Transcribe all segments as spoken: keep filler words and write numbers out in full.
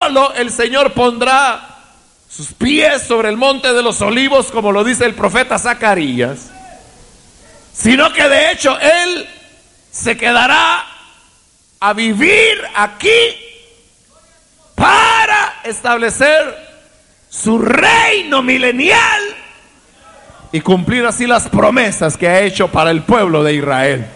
el Señor pondrá sus pies sobre el monte de los olivos, como lo dice el profeta Zacarías, sino que de hecho Él se quedará a vivir aquí para establecer su reino milenial y cumplir así las promesas que ha hecho para el pueblo de Israel.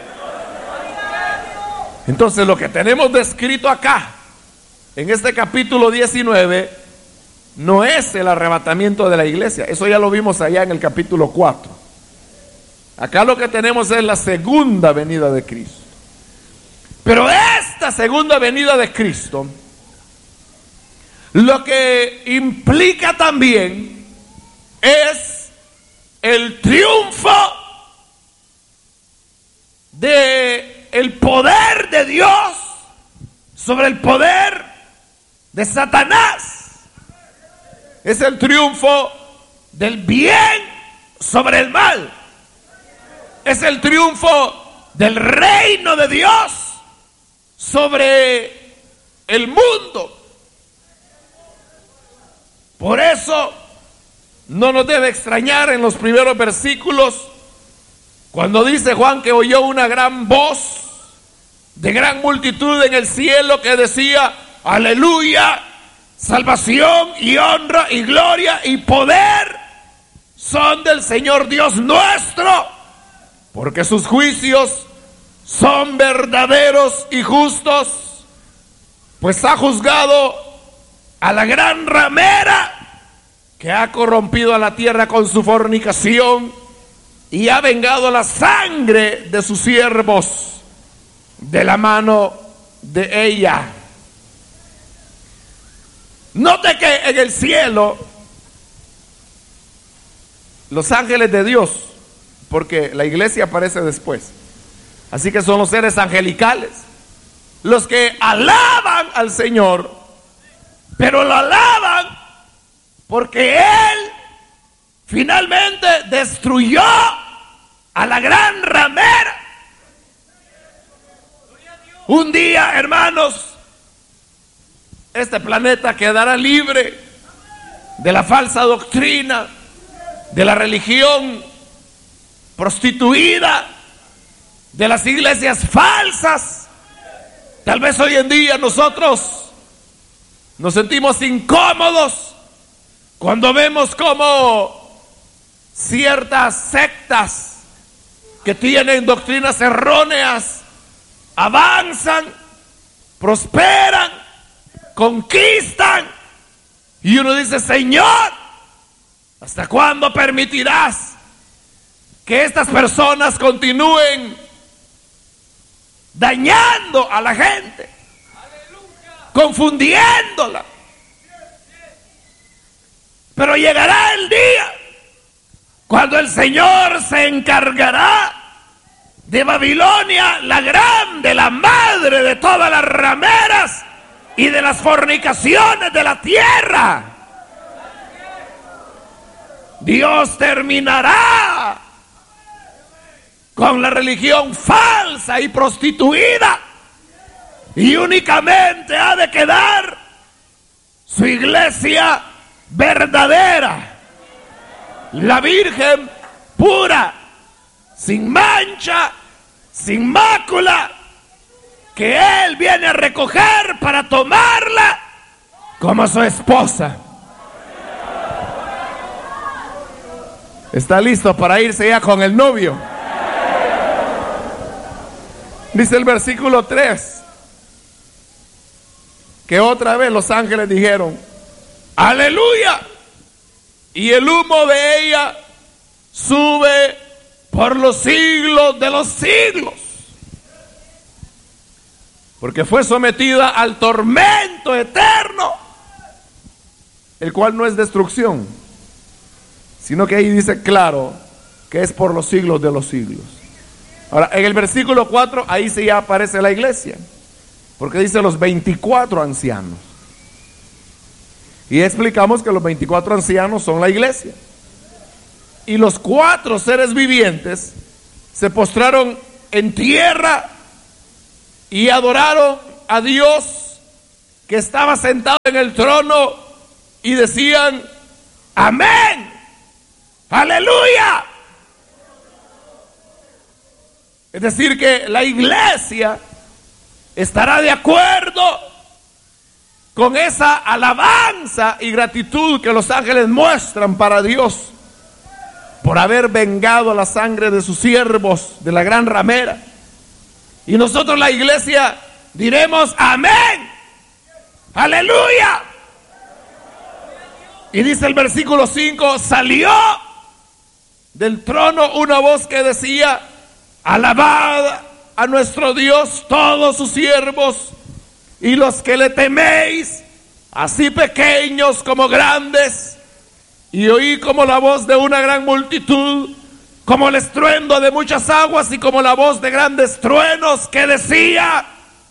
Entonces, lo que tenemos descrito acá en este capítulo diecinueve no es el arrebatamiento de la iglesia. Eso ya lo vimos allá en el capítulo cuatro. Acá lo que tenemos es la segunda venida de Cristo. Pero esta segunda venida de Cristo lo que implica también es el triunfo de el poder de Dios sobre el poder de Satanás. Es el triunfo del bien sobre el mal. Es el triunfo del reino de Dios sobre el mundo. Por eso no nos debe extrañar en los primeros versículos cuando dice Juan que oyó una gran voz de gran multitud en el cielo que decía: aleluya, salvación y honra y gloria y poder son del Señor Dios nuestro, porque sus juicios son verdaderos y justos, pues ha juzgado a la gran ramera que ha corrompido a la tierra con su fornicación y ha vengado la sangre de sus siervos de la mano de ella. Note que en el cielo los ángeles de Dios, porque la iglesia aparece después, así que son los seres angelicales los que alaban al Señor, pero lo alaban porque Él finalmente destruyó a la gran ramera. Un día, hermanos, este planeta quedará libre de la falsa doctrina, de la religión prostituida, de las iglesias falsas. Tal vez hoy en día nosotros nos sentimos incómodos cuando vemos cómo ciertas sectas que tienen doctrinas erróneas avanzan, prosperan, conquistan, y uno dice: Señor, ¿hasta cuándo permitirás que estas personas continúen dañando a la gente, confundiéndola? Pero llegará el día cuando el Señor se encargará de Babilonia, la grande, la madre de todas las rameras y de las fornicaciones de la tierra. Dios terminará con la religión falsa y prostituida, y únicamente ha de quedar su iglesia verdadera, la Virgen pura, sin mancha, sin mácula, que Él viene a recoger para tomarla como su esposa. ¿Está listo para irse ya con el novio? Dice el versículo tres que otra vez los ángeles dijeron: aleluya, y el humo de ella sube por los siglos de los siglos, porque fue sometida al tormento eterno, el cual no es destrucción, sino que ahí dice claro que es por los siglos de los siglos. Ahora, en el versículo cuatro, ahí sí ya aparece la iglesia, porque dice los veinticuatro ancianos. Y explicamos que los veinticuatro ancianos son la iglesia. Y los cuatro seres vivientes se postraron en tierra y adoraron a Dios que estaba sentado en el trono y decían: amén, aleluya. Es decir, que la iglesia estará de acuerdo con esa alabanza y gratitud que los ángeles muestran para Dios por haber vengado la sangre de sus siervos de la gran ramera. Y nosotros, la iglesia, diremos: amén, aleluya. Y dice el versículo cinco: salió del trono una voz que decía: alabad a nuestro Dios todos sus siervos y los que le teméis, así pequeños como grandes. Y oí como la voz de una gran multitud, como el estruendo de muchas aguas y como la voz de grandes truenos, que decía: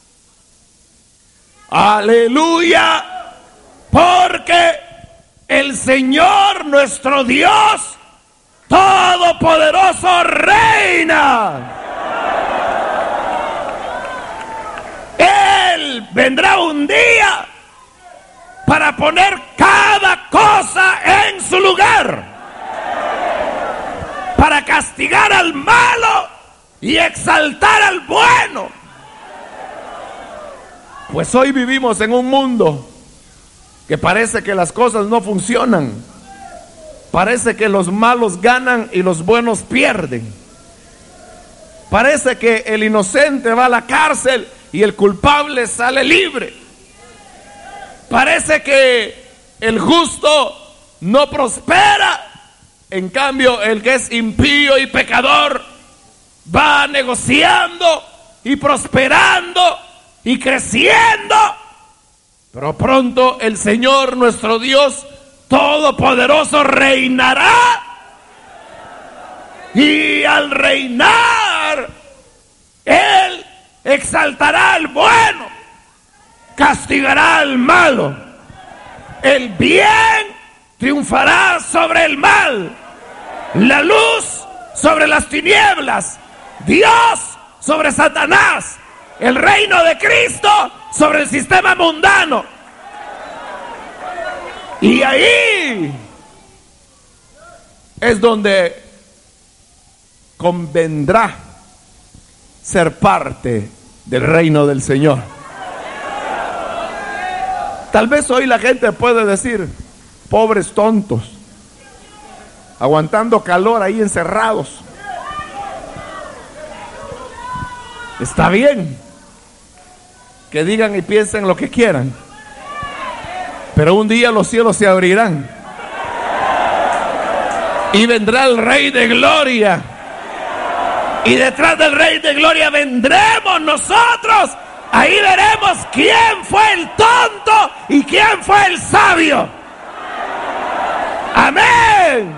aleluya, porque el Señor nuestro Dios Todopoderoso reina. Él vendrá un día para poner cada cosa en su lugar, para castigar al malo y exaltar al bueno. Pues hoy vivimos en un mundo que parece que las cosas no funcionan. Parece que los malos ganan y los buenos pierden. Parece que el inocente va a la cárcel y el culpable sale libre. Parece que el justo no prospera, en cambio el que es impío y pecador va negociando y prosperando y creciendo. Pero pronto el Señor nuestro Dios Todopoderoso reinará, y al reinar Él exaltará al bueno, castigará al malo. El bien triunfará sobre el mal, la luz sobre las tinieblas, Dios sobre Satanás, el reino de Cristo sobre el sistema mundano. Y ahí es donde convendrá ser parte del reino del Señor. Tal vez hoy la gente puede decir: pobres tontos, aguantando calor ahí encerrados. Está bien que digan y piensen lo que quieran, pero un día los cielos se abrirán y vendrá el Rey de Gloria, y detrás del Rey de Gloria vendremos nosotros. Ahí veremos quién fue el tonto y quién fue el sabio. Amén.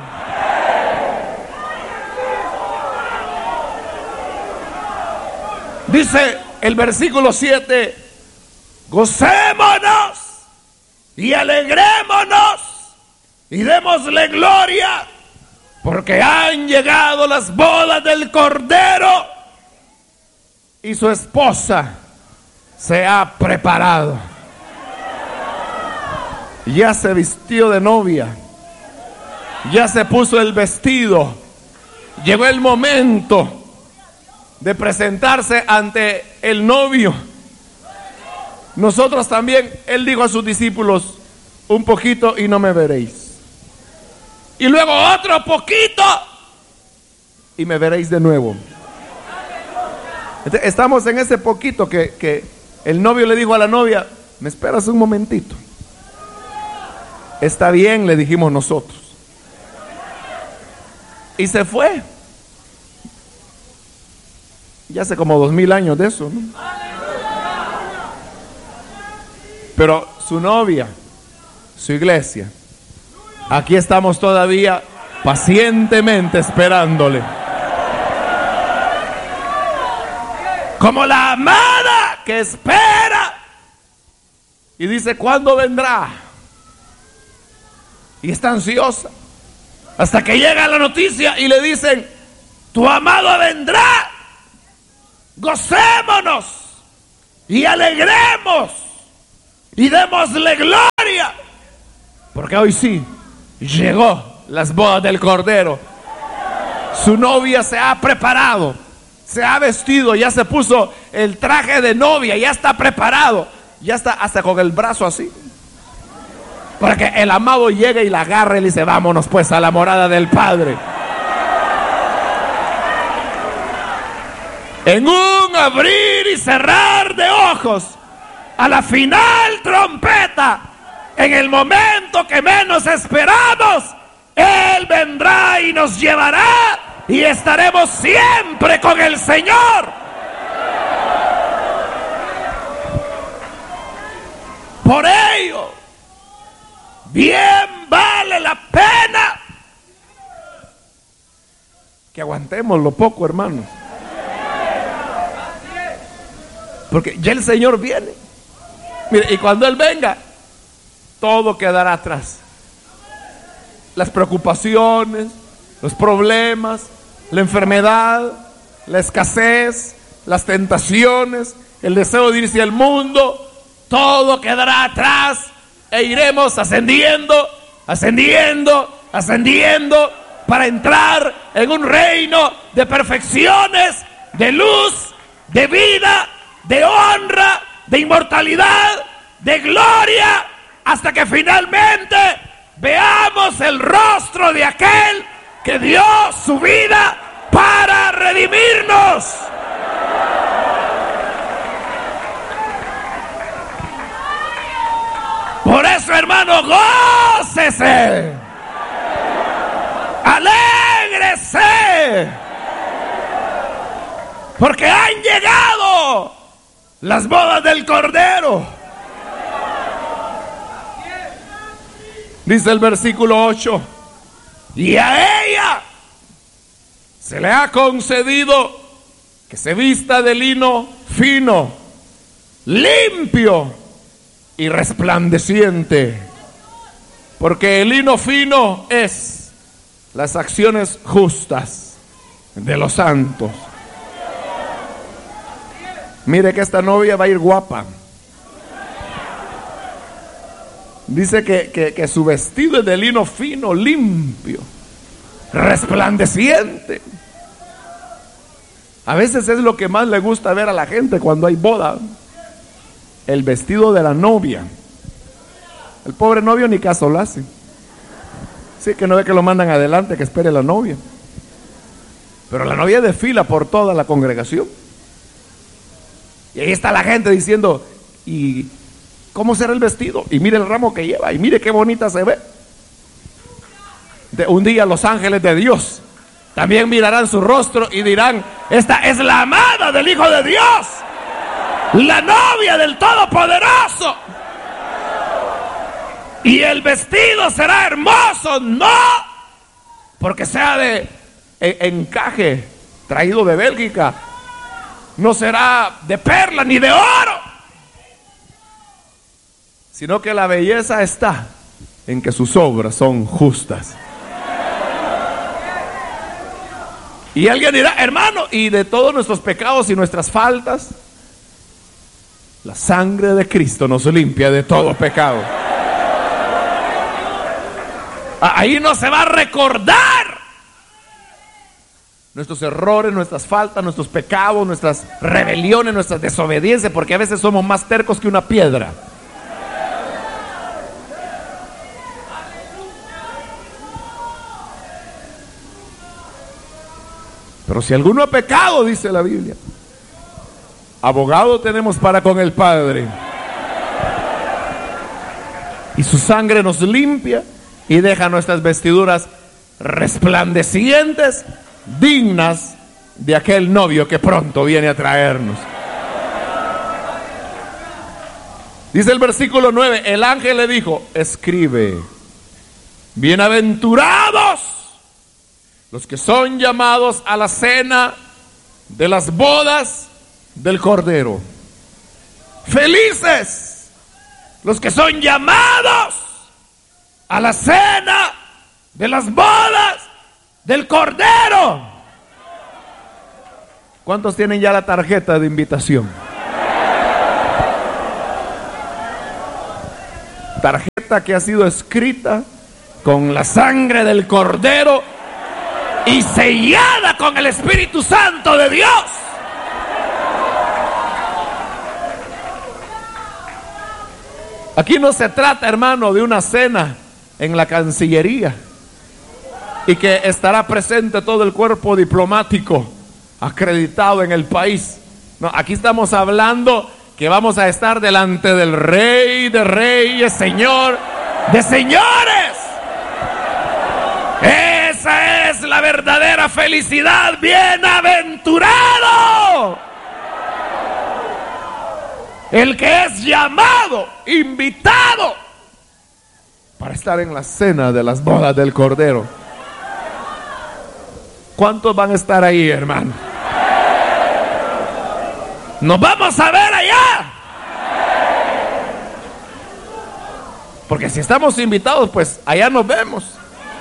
Dice el versículo siete: gocémonos y alegrémonos y démosle gloria, porque han llegado las bodas del Cordero y su esposa se ha preparado. Ya se vistió de novia, ya se puso el vestido. Llegó el momento de presentarse ante el novio. Nosotros también, Él dijo a sus discípulos: un poquito y no me veréis, y luego otro poquito y me veréis de nuevo. Estamos en ese poquito que, que el novio le dijo a la novia: ¿me esperas un momentito? Está bien, le dijimos nosotros. Y se fue. Ya hace como dos mil años de eso, ¿no? Pero su novia, su iglesia, aquí estamos todavía pacientemente esperándole. Como la amada que espera y dice: ¿cuándo vendrá? Y está ansiosa hasta que llega la noticia y le dicen: tu amado vendrá, gocémonos y alegremos y démosle gloria, porque hoy sí llegó las bodas del Cordero. Su novia se ha preparado, se ha vestido, ya se puso el traje de novia, ya está preparado, ya está hasta con el brazo así, para que el amado llegue y la agarre y le dice: vámonos pues a la morada del Padre. En un abrir y cerrar de ojos, a la final trompeta, en el momento que menos esperamos, Él vendrá y nos llevará y estaremos siempre con el Señor. Por ello, bien vale la pena que aguantemos lo poco, hermanos, porque ya el Señor viene. Mire, y cuando Él venga, todo quedará atrás. Las preocupaciones, los problemas, la enfermedad, la escasez, las tentaciones, el deseo de irse al mundo, todo quedará atrás e iremos ascendiendo, ascendiendo, ascendiendo para entrar en un reino de perfecciones, de luz, de vida, de honra, de inmortalidad, de gloria, hasta que finalmente veamos el rostro de aquel que dio su vida para redimirnos. Por eso, hermano, gócese, alégrese, porque han llegado las bodas del Cordero. Dice el versículo ocho: y a ella se le ha concedido que se vista de lino fino, limpio y resplandeciente, porque el lino fino es las acciones justas de los santos. Mire que esta novia va a ir guapa. Dice que, que, que su vestido es de lino fino, limpio, resplandeciente. A veces es lo que más le gusta ver a la gente cuando hay boda: el vestido de la novia. El pobre novio ni caso lo hace. Sí, que no ve que lo mandan adelante, que espere la novia. Pero la novia desfila por toda la congregación. Y ahí está la gente diciendo: ¿y cómo será el vestido? Y mire el ramo que lleva, y mire qué bonita se ve. De un día los ángeles de Dios también mirarán su rostro y dirán: esta es la amada del Hijo de Dios, la novia del Todopoderoso. Y el vestido será hermoso, no porque sea de encaje traído de Bélgica, no será de perla ni de oro, sino que la belleza está en que sus obras son justas. Y alguien dirá: hermano, y de todos nuestros pecados y nuestras faltas, la sangre de Cristo nos limpia de todo pecado. Ahí no se va a recordar nuestros errores, nuestras faltas, nuestros pecados, nuestras rebeliones, nuestras desobediencias, porque a veces somos más tercos que una piedra. Pero si alguno ha pecado, dice la Biblia, abogado tenemos para con el Padre, y su sangre nos limpia y deja nuestras vestiduras resplandecientes, dignas de aquel novio que pronto viene a traernos. Dice el versículo nueve: el ángel le dijo: escribe, bienaventurados los que son llamados a la cena de las bodas del Cordero. Felices los que son llamados a la cena de las bodas del Cordero. ¿Cuántos tienen ya la tarjeta de invitación? Tarjeta que ha sido escrita con la sangre del Cordero y sellada con el Espíritu Santo de Dios. Aquí no se trata, hermano, de una cena en la Cancillería y que estará presente todo el cuerpo diplomático acreditado en el país. No, aquí estamos hablando que vamos a estar delante del Rey de Reyes, Señor de Señores. Esa es la verdadera felicidad. Bienaventurado el que es llamado, invitado para estar en la cena de las bodas del Cordero. ¿Cuántos van a estar ahí, hermano? Nos vamos a ver allá. Porque si estamos invitados, pues allá nos vemos.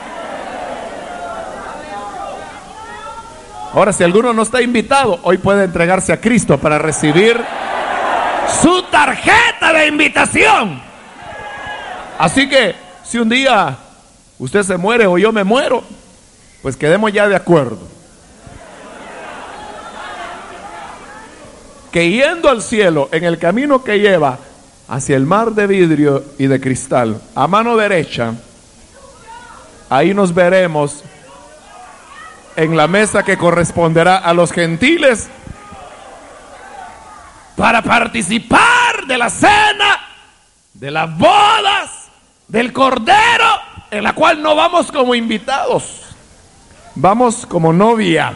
Ahora, si alguno no está invitado, hoy puede entregarse a Cristo para recibir su tarjeta de invitación. Así que si un día usted se muere o yo me muero, pues quedemos ya de acuerdo que yendo al cielo, en el camino que lleva hacia el mar de vidrio y de cristal, a mano derecha, ahí nos veremos en la mesa que corresponderá a los gentiles para participar de la cena, de las bodas del Cordero, en la cual no vamos como invitados, vamos como novia.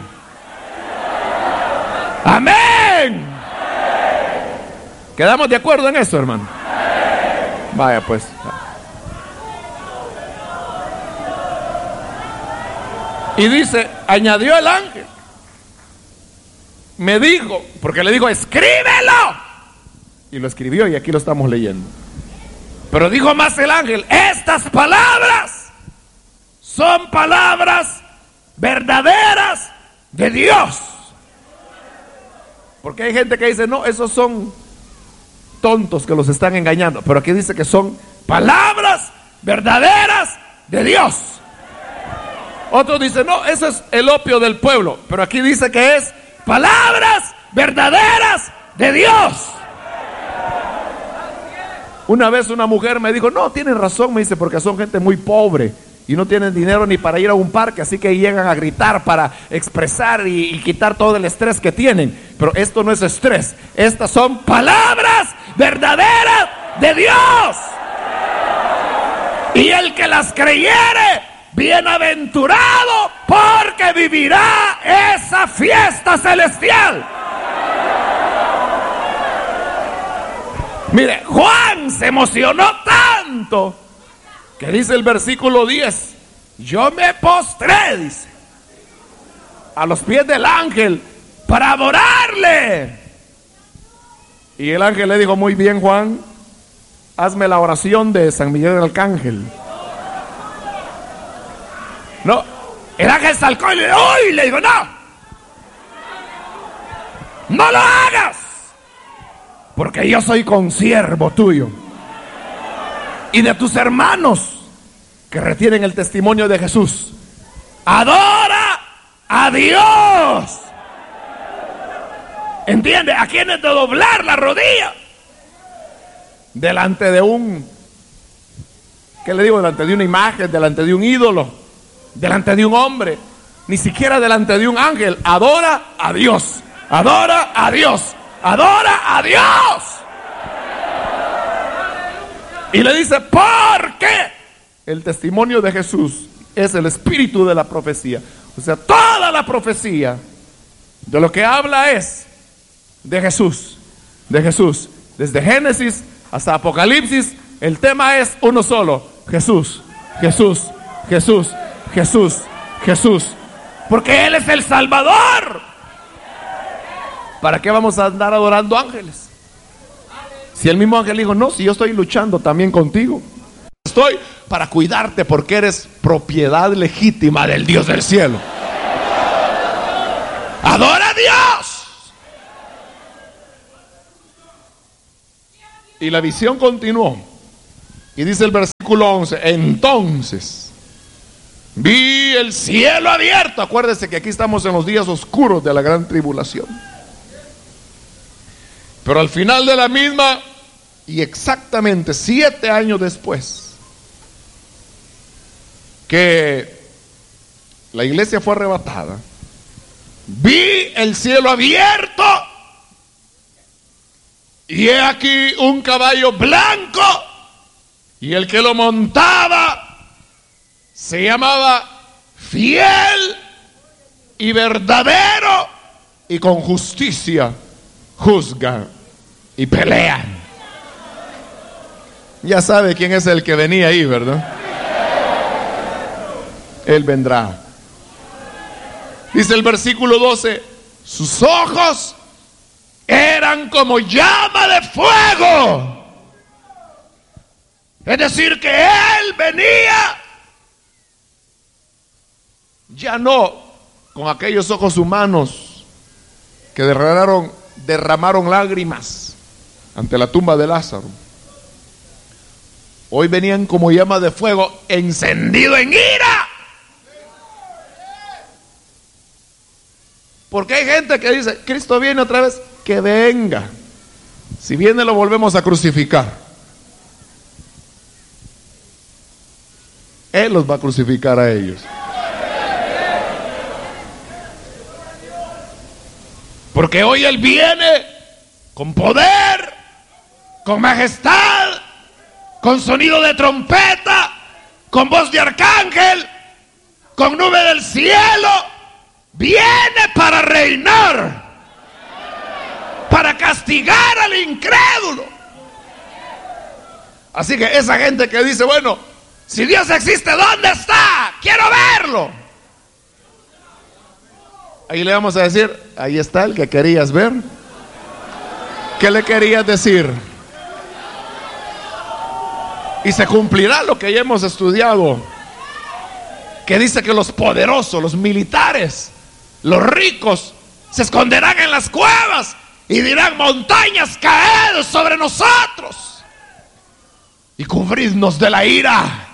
Amén. ¿Quedamos de acuerdo en eso, hermano? Vaya pues. Y dice, añadió el ángel, me dijo, porque le dijo, escríbelo. Y lo escribió y aquí lo estamos leyendo. Pero dijo más el ángel, estas palabras son palabras verdaderas de Dios. Porque hay gente que dice, no, esos son tontos que los están engañando. Pero aquí dice que son palabras verdaderas de Dios. Otros dicen, no, eso es el opio del pueblo. Pero aquí dice que es palabras verdaderas de Dios. Una vez una mujer me dijo, no, tienen razón, me dice, porque son gente muy pobre y no tienen dinero ni para ir a un parque, así que llegan a gritar para expresar y, y quitar todo el estrés que tienen. Pero esto no es estrés, estas son palabras verdaderas de Dios. Y el que las creyere, bienaventurado, porque vivirá esa fiesta celestial. Mire, Juan se emocionó tanto que dice el versículo diez, yo me postré, dice, a los pies del ángel para adorarle. Y el ángel le dijo, muy bien, Juan, hazme la oración de San Miguel Arcángel. No, el ángel salcó y le dijo, uy, le dijo, no, no lo hagas, porque yo soy consiervo tuyo y de tus hermanos que retienen el testimonio de Jesús. Adora a Dios. ¿Entiende? A quienes de doblar la rodilla delante de un, ¿qué le digo? Delante de una imagen, delante de un ídolo, delante de un hombre, ni siquiera delante de un ángel. Adora a Dios, adora a Dios, adora a Dios. Y le dice, ¿por qué? El testimonio de Jesús es el espíritu de la profecía. O sea, toda la profecía de lo que habla es de Jesús, de Jesús. Desde Génesis hasta Apocalipsis, el tema es uno solo: Jesús, Jesús, Jesús, Jesús, Jesús. Porque Él es el Salvador. ¿Para qué vamos a andar adorando ángeles? Si el mismo ángel dijo, no, si yo estoy luchando también contigo. Estoy para cuidarte porque eres propiedad legítima del Dios del cielo. ¡Adora a Dios! Y la visión continuó. Y dice el versículo once, entonces vi el cielo abierto. Acuérdese que aquí estamos en los días oscuros de la gran tribulación. Pero al final de la misma, y exactamente siete años después que la iglesia fue arrebatada, vi el cielo abierto y he aquí un caballo blanco, y el que lo montaba se llamaba Fiel y Verdadero, y con justicia juzga y pelea. Ya sabe quién es el que venía ahí, ¿verdad? Él vendrá. Dice el versículo doce, sus ojos eran como llama de fuego. Es decir, que él venía ya no con aquellos ojos humanos que derramaron, derramaron lágrimas ante la tumba de Lázaro. Hoy venían como llama de fuego, encendido en ira. Porque hay gente que dice, Cristo viene otra vez, que venga. Si viene lo volvemos a crucificar. Él los va a crucificar a ellos. Porque hoy Él viene con poder, con majestad, con sonido de trompeta, con voz de arcángel, con nube del cielo. Viene para reinar, para castigar al incrédulo. Así que esa gente que dice, bueno, si Dios existe, ¿dónde está? Quiero verlo. Ahí le vamos a decir, ahí está el que querías ver. ¿Qué le querías decir? Y se cumplirá lo que ya hemos estudiado, que dice que los poderosos, los militares, los ricos, se esconderán en las cuevas y dirán, montañas, caed sobre nosotros y cubridnos de la ira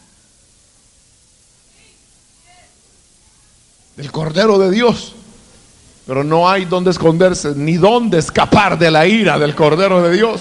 del Cordero de Dios. Pero no hay donde esconderse ni donde escapar de la ira del Cordero de Dios.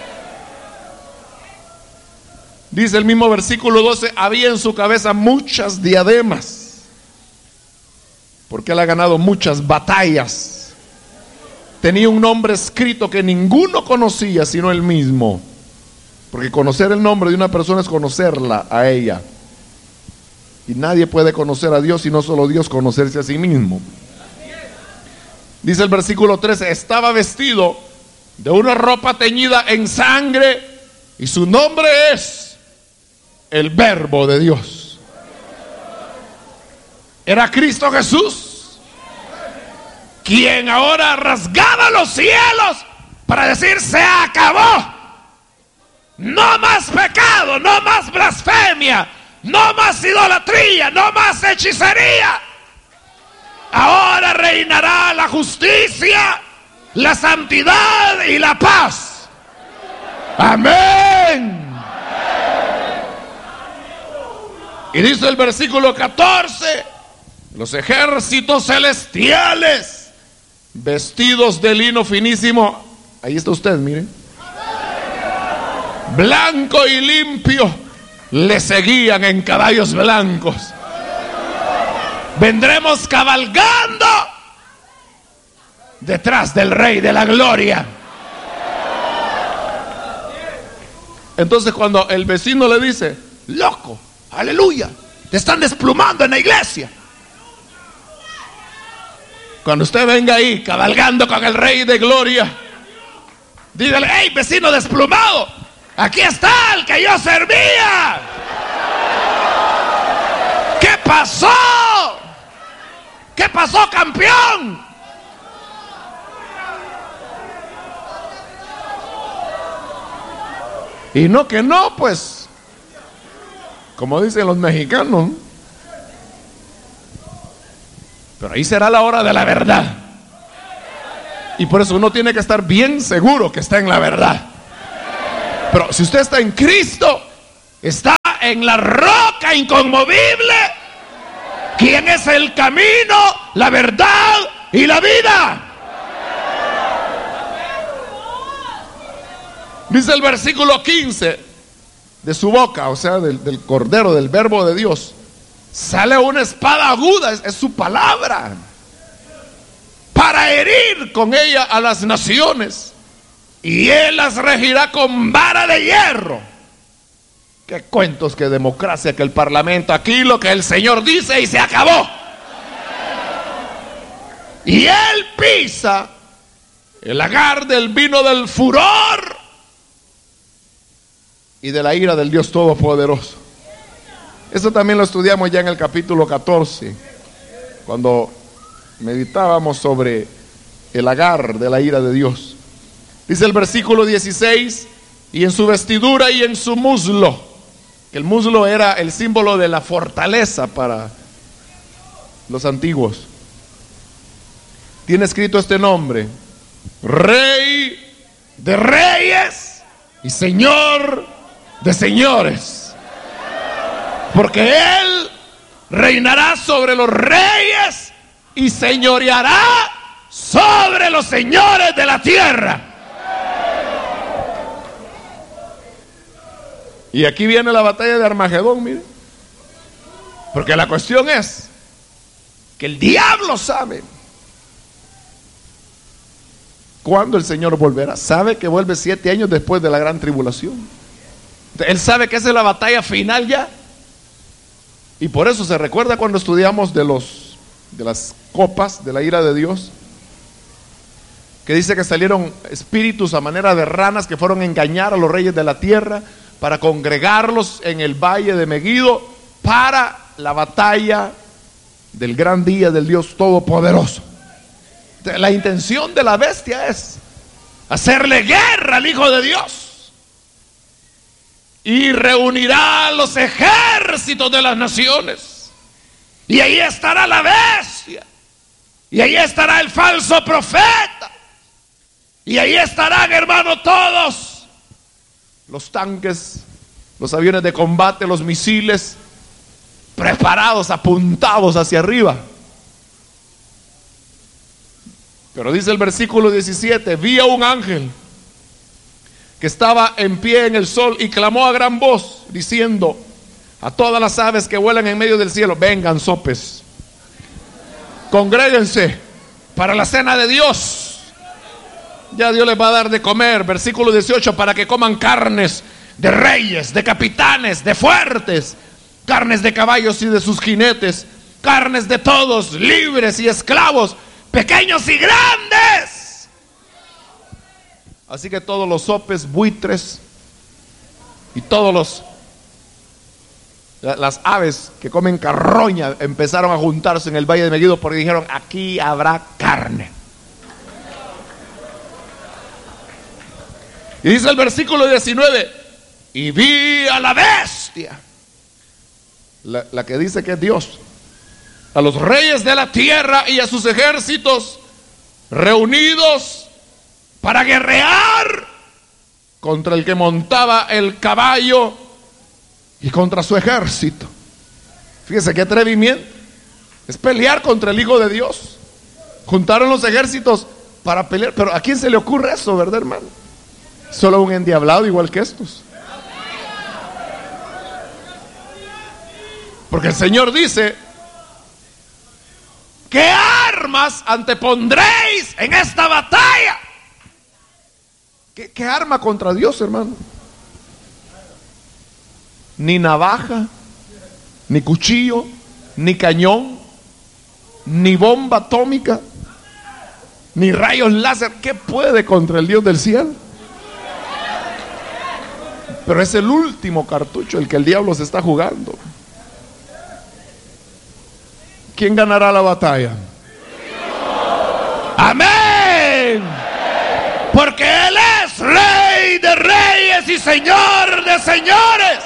Dice el mismo versículo doce, había en su cabeza muchas diademas, porque él ha ganado muchas batallas. Tenía un nombre escrito que ninguno conocía sino él mismo, porque conocer el nombre de una persona es conocerla a ella. Y nadie puede conocer a Dios sino solo Dios conocerse a sí mismo. Dice el versículo trece, estaba vestido de una ropa teñida en sangre y su nombre es el Verbo de Dios. Era Cristo Jesús, quien ahora rasgaba los cielos para decir, se acabó. No más pecado, no más blasfemia, no más idolatría, no más hechicería. Ahora reinará la justicia, la santidad y la paz. Amén. Y dice el versículo catorce, los ejércitos celestiales, vestidos de lino finísimo, ahí está usted, miren, blanco y limpio, le seguían en caballos blancos. Vendremos cabalgando detrás del Rey de la Gloria. Entonces cuando el vecino le dice, loco, aleluya, te están desplumando en la iglesia. Cuando usted venga ahí cabalgando con el Rey de Gloria, dígale, hey vecino desplumado, aquí está el que yo servía. ¿Qué pasó? ¿Qué pasó, campeón? Y no que no, pues, como dicen los mexicanos. Pero ahí será la hora de la verdad. Y por eso uno tiene que estar bien seguro que está en la verdad. Pero si usted está en Cristo, está en la roca inconmovible, quien es el camino, la verdad y la vida. Dice el versículo quince, de su boca, o sea, del, del cordero, del verbo de Dios, sale una espada aguda, es, es su palabra, para herir con ella a las naciones, y él las regirá con vara de hierro. Qué cuentos, qué democracia, que el parlamento, aquí lo que el Señor dice y se acabó. Y él pisa el lagar del vino del furor y de la ira del Dios Todopoderoso. Eso también lo estudiamos ya en el capítulo catorce, cuando meditábamos sobre el lagar de la ira de Dios. Dice el versículo dieciséis, y en su vestidura y en su muslo, que el muslo era el símbolo de la fortaleza para los antiguos, tiene escrito este nombre: Rey de Reyes y Señor de señores, porque él reinará sobre los reyes y señoreará sobre los señores de la tierra. Y aquí viene la batalla de Armagedón, miren, porque la cuestión es que el diablo sabe cuándo el Señor volverá. Sabe que vuelve siete años después de la gran tribulación. Él sabe que esa es la batalla final ya. Y por eso se recuerda cuando estudiamos de los de las copas de la ira de Dios, que dice que salieron espíritus a manera de ranas que fueron a engañar a los reyes de la tierra para congregarlos en el valle de Megido para la batalla del gran día del Dios Todopoderoso. La intención de la bestia es hacerle guerra al Hijo de Dios. Y reunirá los ejércitos de las naciones. Y ahí estará la bestia. Y ahí estará el falso profeta. Y ahí estarán, hermano, todos los tanques, los aviones de combate, los misiles, preparados, apuntados hacia arriba. Pero dice el versículo diecisiete, vi a un ángel que estaba en pie en el sol y clamó a gran voz, diciendo a todas las aves que vuelan en medio del cielo: vengan, sopes, congréguense para la cena de Dios. Ya Dios les va a dar de comer. Versículo dieciocho, para que coman carnes de reyes, de capitanes, de fuertes, carnes de caballos y de sus jinetes, carnes de todos, libres y esclavos, pequeños y grandes. Así que todos los sopes, buitres y todos los las aves que comen carroña empezaron a juntarse en el valle de Megido, porque dijeron: aquí habrá carne. Y dice el versículo diecinueve, y vi a la bestia, la, la que dice que es Dios, a los reyes de la tierra y a sus ejércitos reunidos para guerrear contra el que montaba el caballo y contra su ejército. Fíjese qué atrevimiento, es pelear contra el Hijo de Dios. Juntaron los ejércitos para pelear. Pero ¿a quién se le ocurre eso, verdad, hermano? Solo un endiablado igual que estos. Porque el Señor dice: ¿qué armas antepondréis en esta batalla? ¿Qué, qué arma contra Dios, hermano? Ni navaja, ni cuchillo, ni cañón, ni bomba atómica, ni rayos láser. ¿Qué puede contra el Dios del cielo? Pero es el último cartucho el que el diablo se está jugando. ¿Quién ganará la batalla? ¡Amén! Porque Él es Rey de Reyes y Señor de Señores.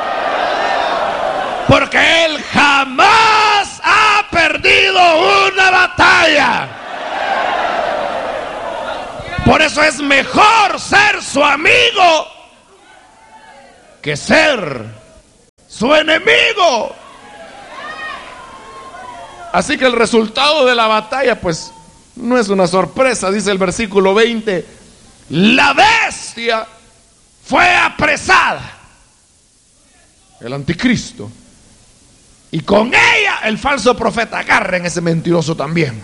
Porque Él jamás ha perdido una batalla. Por eso es mejor ser su amigo que ser su enemigo. Así que el resultado de la batalla, pues, no es una sorpresa. Dice el versículo veinte: la bestia fue apresada, el anticristo, y con ella el falso profeta. Agarren ese mentiroso también,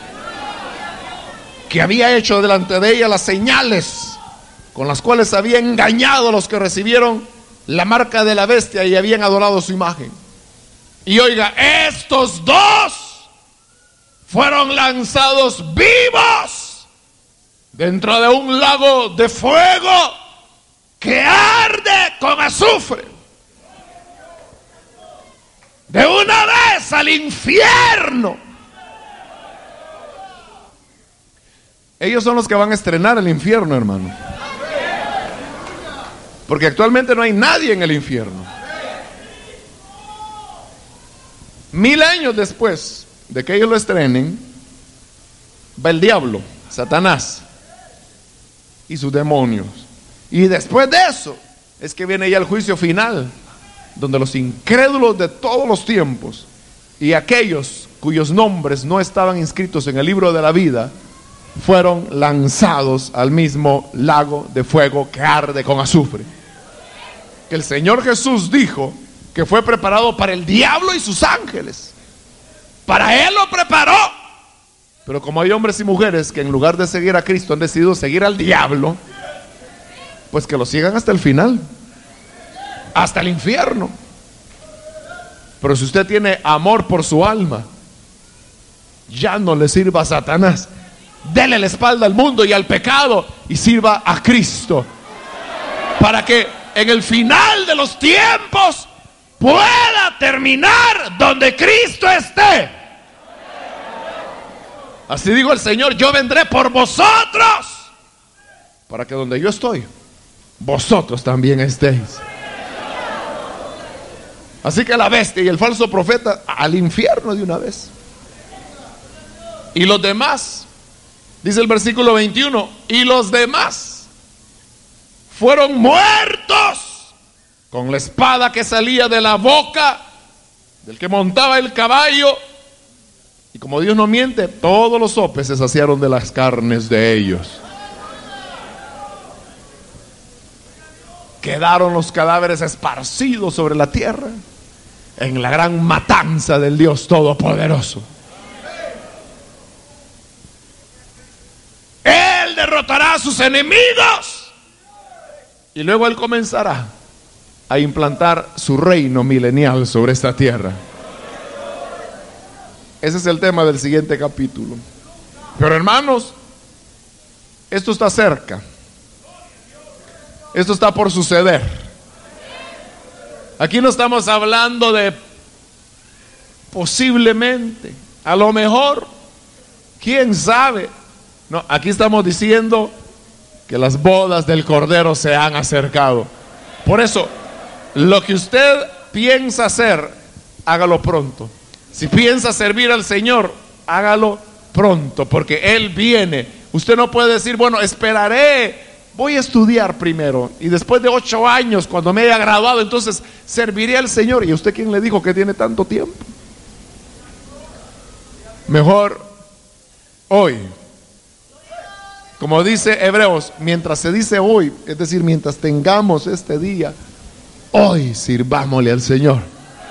que había hecho delante de ella las señales con las cuales había engañado a los que recibieron la marca de la bestia y habían adorado su imagen. Y oiga, estos dos fueron lanzados vivos dentro de un lago de fuego que arde con azufre, de una vez al infierno. Ellos son los que van a estrenar el infierno, hermano, porque actualmente no hay nadie en el infierno. Mil años después de que ellos lo estrenen, va el diablo, Satanás y sus demonios. Y después de eso es que viene ya el juicio final, donde los incrédulos de todos los tiempos y aquellos cuyos nombres no estaban inscritos en el libro de la vida fueron lanzados al mismo lago de fuego que arde con azufre, que el Señor Jesús dijo que fue preparado para el diablo y sus ángeles. Para Él lo preparó. Pero como hay hombres y mujeres que en lugar de seguir a Cristo han decidido seguir al diablo, pues que lo sigan hasta el final, hasta el infierno. Pero si usted tiene amor por su alma, ya no le sirva a Satanás. Dele la espalda al mundo y al pecado y sirva a Cristo, para que en el final de los tiempos pueda terminar donde Cristo esté. Así dijo el Señor: yo vendré por vosotros, para que donde yo estoy, vosotros también estéis. Así que la bestia y el falso profeta al infierno de una vez. Y los demás, dice el versículo veintiuno, y los demás fueron muertos con la espada que salía de la boca del que montaba el caballo. Y como Dios no miente, todos los sopes se saciaron de las carnes de ellos. Quedaron los cadáveres esparcidos sobre la tierra en la gran matanza del Dios Todopoderoso. Él derrotará a sus enemigos y luego Él comenzará a implantar su reino milenial sobre esta tierra. Ese es el tema del siguiente capítulo. Pero hermanos, esto está cerca. Esto está por suceder. Aquí no estamos hablando de posiblemente, a lo mejor, quién sabe. No, aquí estamos diciendo que las bodas del Cordero se han acercado. Por eso, lo que usted piensa hacer, hágalo pronto. Si piensa servir al Señor, hágalo pronto, porque Él viene. Usted no puede decir, bueno, esperaré, voy a estudiar primero y después de ocho años, cuando me haya graduado, entonces serviré al Señor. ¿Y a usted quién le dijo que tiene tanto tiempo? Mejor hoy. Como dice Hebreos, mientras se dice hoy, es decir, mientras tengamos este día, hoy sirvámosle al Señor.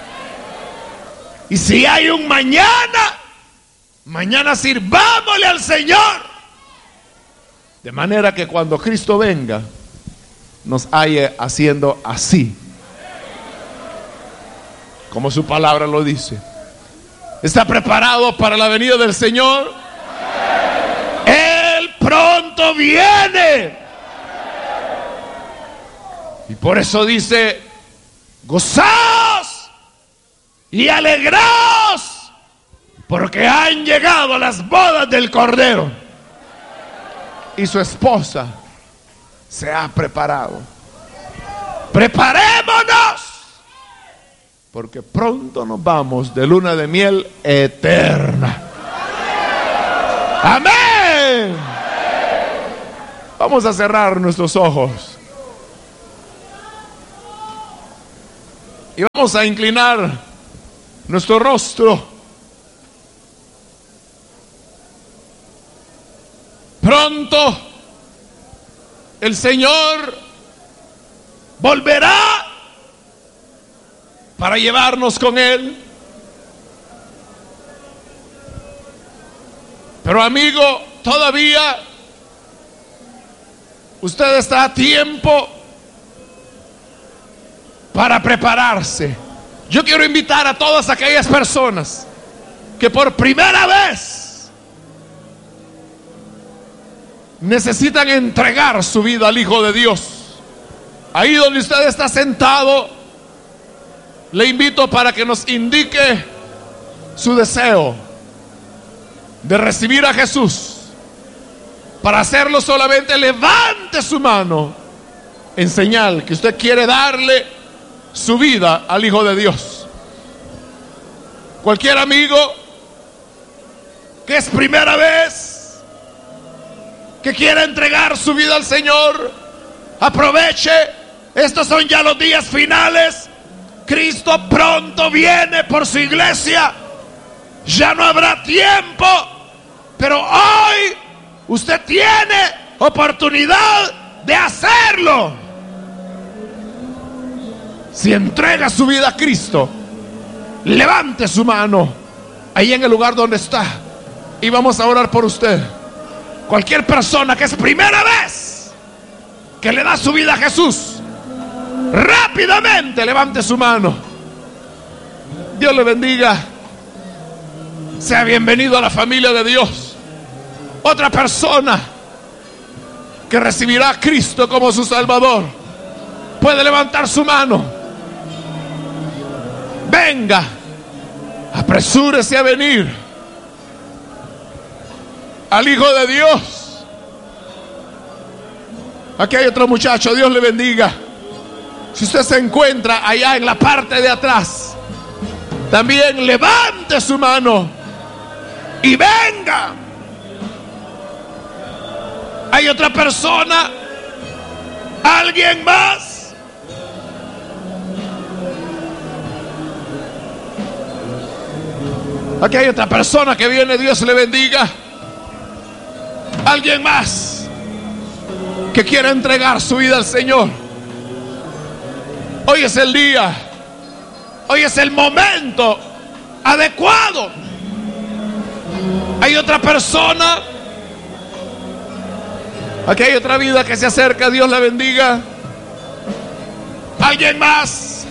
Y si hay un mañana, mañana sirvámosle al Señor. De manera que cuando Cristo venga, nos halle haciendo así, como su palabra lo dice. ¿Está preparado para la venida del Señor? Él pronto viene. Y por eso dice: gozaos y alegraos, porque han llegado las bodas del Cordero y su esposa se ha preparado. Preparémonos, porque pronto nos vamos de luna de miel eterna. Amén. Vamos a cerrar nuestros ojos Y vamos a inclinar nuestro rostro. Pronto el Señor volverá para llevarnos con Él. Pero amigo, todavía usted está a tiempo para prepararse. Yo quiero invitar a todas aquellas personas que por primera vez necesitan entregar su vida al Hijo de Dios. Ahí donde usted está sentado, le invito para que nos indique su deseo de recibir a Jesús. Para hacerlo, solamente levante su mano en señal que usted quiere darle su vida al Hijo de Dios. Cualquier amigo que es primera vez, que quiera entregar su vida al Señor, aproveche. Estos son ya los días finales. Cristo pronto viene por su iglesia. Ya no habrá tiempo, pero hoy usted tiene oportunidad de hacerlo. Si entrega su vida a Cristo, levante su mano ahí en el lugar donde está y vamos a orar por usted. Cualquier persona que es primera vez que le da su vida a Jesús, rápidamente levante su mano. Dios le bendiga. Sea bienvenido a la familia de Dios. Otra persona que recibirá a Cristo como su Salvador puede levantar su mano. Venga, apresúrese a venir al Hijo de Dios. Aquí hay otro muchacho, Dios le bendiga. Si usted se encuentra allá en la parte de atrás, también levante su mano y venga. Hay otra persona, alguien más. Aquí hay otra persona que viene, Dios le bendiga. Alguien más que quiera entregar su vida al Señor. Hoy es el día, hoy es el momento adecuado. Hay otra persona. Aquí hay otra vida que se acerca, Dios la bendiga. Alguien más.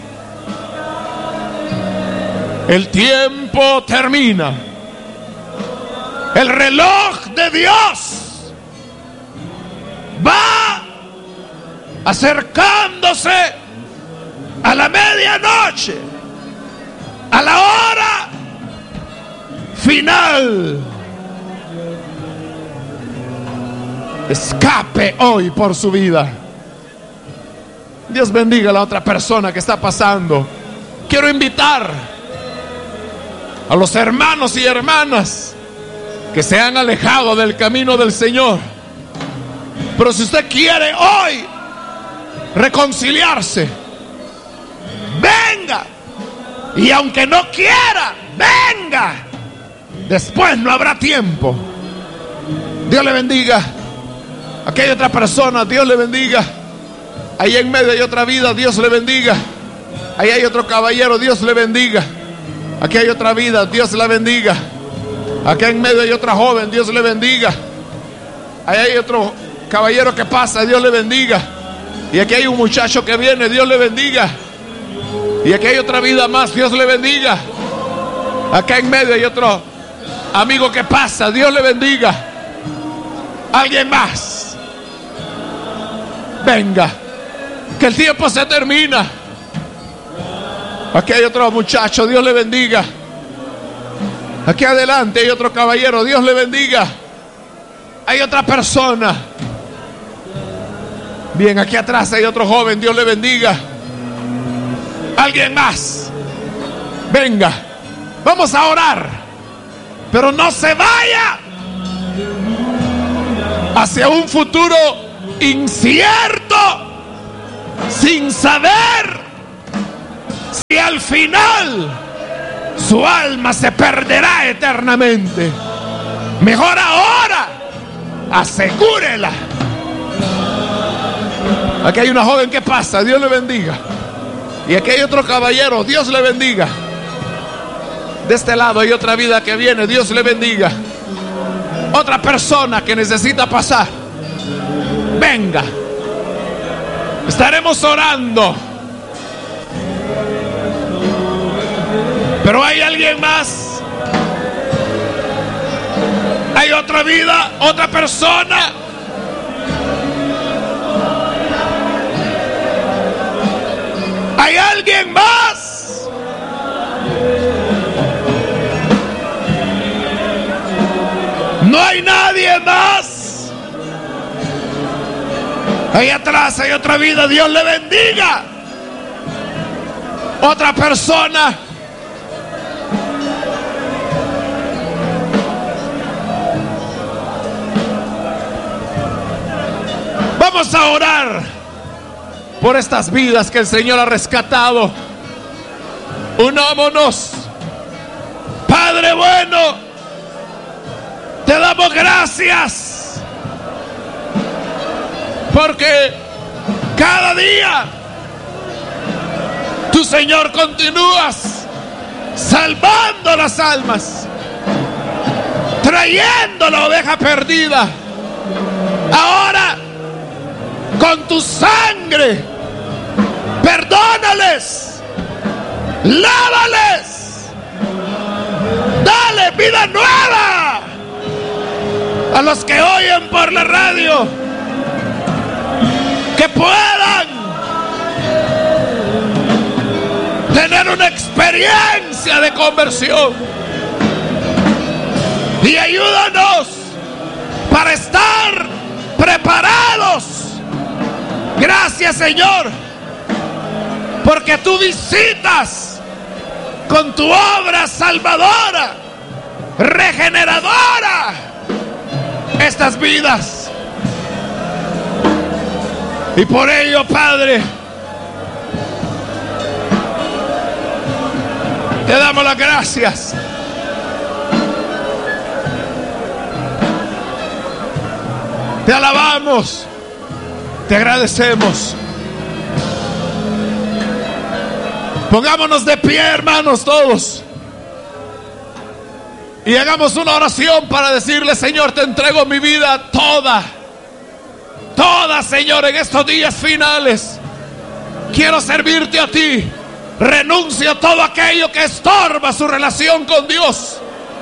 El tiempo termina. El reloj de Dios va acercándose a la medianoche, a la hora final. Escape hoy por su vida. Dios bendiga a la otra persona que está pasando. Quiero invitar a los hermanos y hermanas que se han alejado del camino del Señor. Pero si usted quiere hoy reconciliarse, venga. Y aunque no quiera, venga. Después no habrá tiempo. Dios le bendiga. Aquí hay otra persona, Dios le bendiga. Ahí en medio hay otra vida, Dios le bendiga. Ahí hay otro caballero, Dios le bendiga. Aquí hay otra vida, Dios la bendiga. Aquí en medio hay otra joven, Dios le bendiga. Ahí hay otro caballero que pasa, Dios le bendiga. Y aquí hay un muchacho que viene, Dios le bendiga. Y aquí hay otra vida más, Dios le bendiga. Acá en medio hay otro amigo que pasa, Dios le bendiga. Alguien más. Venga, que el tiempo se termina. Aquí hay otro muchacho, Dios le bendiga. Aquí adelante hay otro caballero, Dios le bendiga. Hay otra persona. Bien, aquí atrás hay otro joven, Dios le bendiga. Alguien más. Venga, vamos a orar. Pero no se vaya hacia un futuro incierto, sin saber al final su alma se perderá eternamente. Mejor ahora, asegúrela. Aquí hay una joven que pasa, Dios le bendiga. Y aquí hay otro caballero, Dios le bendiga. De este lado hay otra vida que viene, Dios le bendiga. Otra persona que necesita pasar, venga. Estaremos orando. Pero hay alguien más. Hay otra vida, otra persona. Hay alguien más. No hay nadie más. Ahí atrás hay otra vida, Dios le bendiga. Otra persona. Vamos a orar por estas vidas que el Señor ha rescatado. Unámonos. Padre bueno, te damos gracias porque cada día tú, Señor, continúas salvando las almas, trayendo la oveja perdida. Ahora, con tu sangre, perdónales, lávales, dale vida nueva a los que oyen por la radio, que puedan tener una experiencia de conversión. Y ayúdanos para estar preparados. Gracias, Señor, porque tú visitas con tu obra salvadora, regeneradora, estas vidas. Y por ello, Padre, te damos las gracias. Te alabamos. Te agradecemos. Pongámonos de pie, hermanos, todos. Y hagamos una oración para decirle: Señor, te entrego mi vida toda. Toda, Señor, en estos días finales. Quiero servirte a ti. Renuncio a todo aquello que estorba su relación con Dios.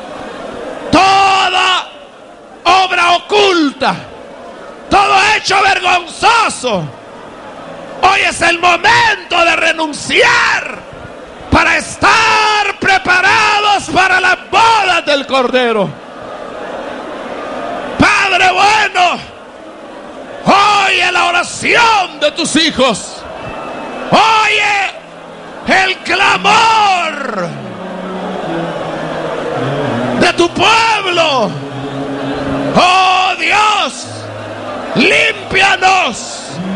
Toda obra oculta, todo hecho vergonzoso. Hoy es el momento de renunciar para estar preparados para las bodas del Cordero. Padre bueno, oye la oración de tus hijos. Oye el clamor de tu pueblo. Oh Dios, límpianos,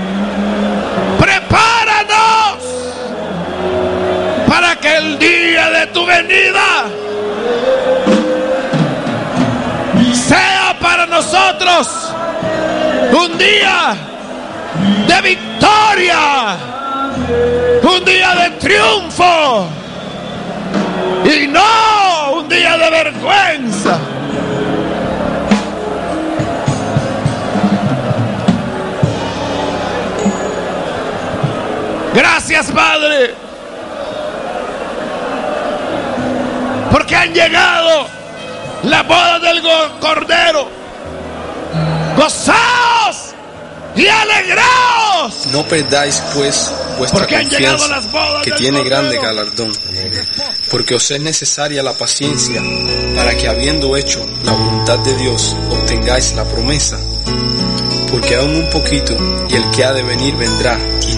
prepáranos para que el día de tu venida sea para nosotros un día de victoria, un día de triunfo y no un día de vergüenza. Gracias, Padre, porque han llegado las bodas del Cordero. Gozaos y alegraos. No perdáis pues vuestra porque confianza, las bodas que del tiene Cordero. grande galardón, porque os es necesaria la paciencia, para que habiendo hecho la voluntad de Dios obtengáis la promesa. Porque aún un poquito, y el que ha de venir vendrá, y